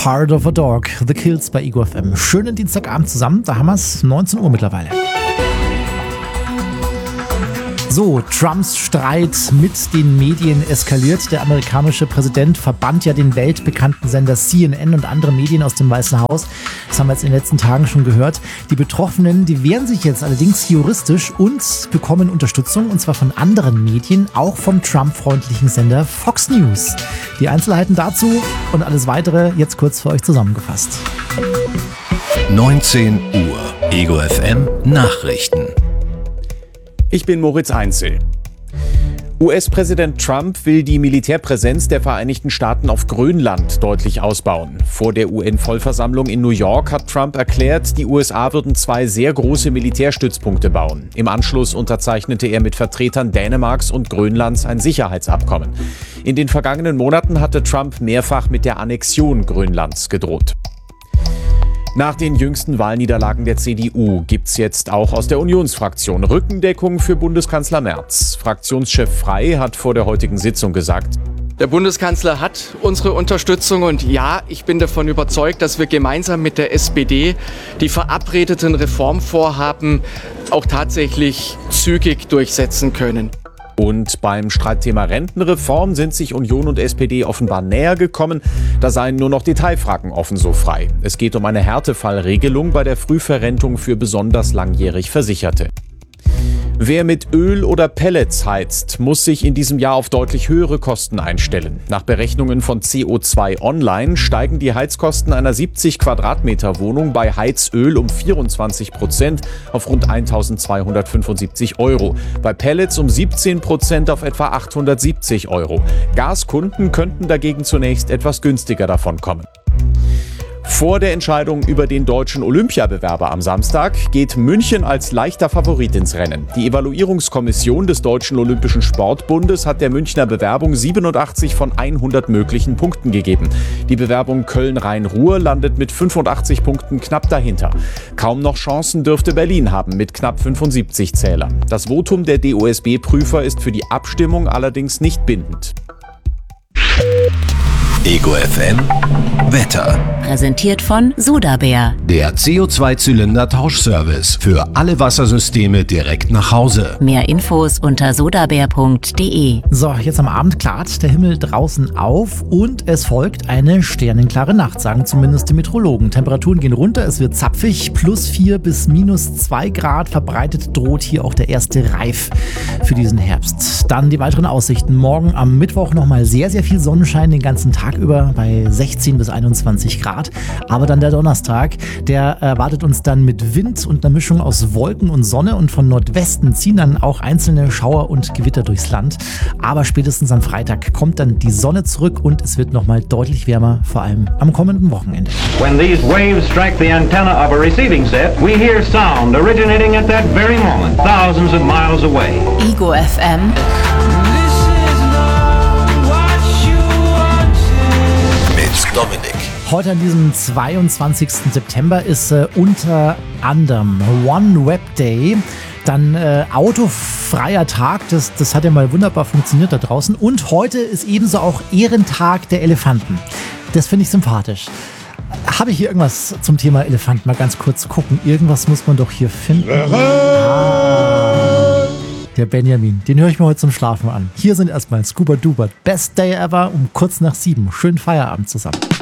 Heart of a Dog, The Kills bei Ego FM. Schönen Dienstagabend zusammen, da haben wir es, 19 Uhr mittlerweile. So, Trumps Streit mit den Medien eskaliert. Der amerikanische Präsident verbannt ja den weltbekannten Sender CNN und andere Medien aus dem Weißen Haus. Das haben wir jetzt in den letzten Tagen schon gehört. Die Betroffenen, die wehren sich jetzt allerdings juristisch und bekommen Unterstützung, und zwar von anderen Medien, auch vom Trump-freundlichen Sender Fox News. Die Einzelheiten dazu und alles weitere jetzt kurz für euch zusammengefasst. 19 Uhr, Ego FM Nachrichten. Ich bin Moritz Einzel. US-Präsident Trump will die Militärpräsenz der Vereinigten Staaten auf Grönland deutlich ausbauen. Vor der UN-Vollversammlung in New York hat Trump erklärt, die USA würden 2 sehr große Militärstützpunkte bauen. Im Anschluss unterzeichnete er mit Vertretern Dänemarks und Grönlands ein Sicherheitsabkommen. In den vergangenen Monaten hatte Trump mehrfach mit der Annexion Grönlands gedroht. Nach den jüngsten Wahlniederlagen der CDU gibt's jetzt auch aus der Unionsfraktion Rückendeckung für Bundeskanzler Merz. Fraktionschef Frey hat vor der heutigen Sitzung gesagt: Der Bundeskanzler hat unsere Unterstützung und ja, ich bin davon überzeugt, dass wir gemeinsam mit der SPD die verabredeten Reformvorhaben auch tatsächlich zügig durchsetzen können. Und beim Streitthema Rentenreform sind sich Union und SPD offenbar näher gekommen. Da seien nur noch Detailfragen offen, so Frey. Es geht um eine Härtefallregelung bei der Frühverrentung für besonders langjährig Versicherte. Wer mit Öl oder Pellets heizt, muss sich in diesem Jahr auf deutlich höhere Kosten einstellen. Nach Berechnungen von CO2 Online steigen die Heizkosten einer 70 Quadratmeter Wohnung bei Heizöl um 24% auf rund 1.275 €. Bei Pellets um 17% auf etwa 870 €. Gaskunden könnten dagegen zunächst etwas günstiger davon kommen. Vor der Entscheidung über den deutschen Olympiabewerber am Samstag geht München als leichter Favorit ins Rennen. Die Evaluierungskommission des Deutschen Olympischen Sportbundes hat der Münchner Bewerbung 87 von 100 möglichen Punkten gegeben. Die Bewerbung Köln-Rhein-Ruhr landet mit 85 Punkten knapp dahinter. Kaum noch Chancen dürfte Berlin haben mit knapp 75 Zählern. Das Votum der DOSB-Prüfer ist für die Abstimmung allerdings nicht bindend. Ego FM Wetter. Präsentiert von Sodabär. Der CO2-Zylinder-Tauschservice für alle Wassersysteme direkt nach Hause. Mehr Infos unter sodabär.de. So, jetzt am Abend klart der Himmel draußen auf und es folgt eine sternenklare Nacht, sagen zumindest die Meteorologen. Temperaturen gehen runter, es wird zapfig, +4 bis -2 Grad. Verbreitet droht hier auch der erste Reif für diesen Herbst. Dann die weiteren Aussichten. Morgen am Mittwoch nochmal sehr, sehr viel Sonnenschein den ganzen Tag über bei 16 bis 21 Grad. Aber dann der Donnerstag, der erwartet uns dann mit Wind und einer Mischung aus Wolken und Sonne, und von Nordwesten ziehen dann auch einzelne Schauer und Gewitter durchs Land. Aber spätestens am Freitag kommt dann die Sonne zurück und es wird nochmal deutlich wärmer, vor allem am kommenden Wochenende. When these waves strike the antenna of a receiving set, we hear sound originating at that very moment, thousands of miles away. Ego FM. Dominik. Heute an diesem 22. September ist unter anderem One Web Day, dann autofreier Tag, das hat ja mal wunderbar funktioniert da draußen, und heute ist ebenso auch Ehrentag der Elefanten. Das finde ich sympathisch. Habe ich hier irgendwas zum Thema Elefanten? Mal ganz kurz gucken. Irgendwas muss man doch hier finden. Der Benjamin, den höre ich mir heute zum Schlafen an. Hier sind erstmal Scuba Duber, Best Day Ever um kurz nach 7. Schönen Feierabend zusammen.